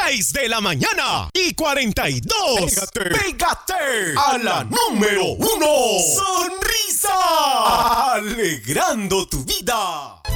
6 de la mañana y 42. Pégate a la número 1. Sonrisa. Alegrando tu vida.